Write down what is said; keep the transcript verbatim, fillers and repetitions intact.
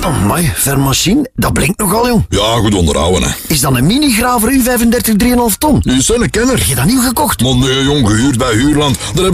Amai, vermachine, dat blinkt nogal, jong. Ja, goed onderhouden, hè. Is dat een mini-graver U vijfendertig drie komma vijf ton? Nu is een kenner. Heb je dat nieuw gekocht? Maar nee, jong, gehuurd bij Huurland. Daar hebben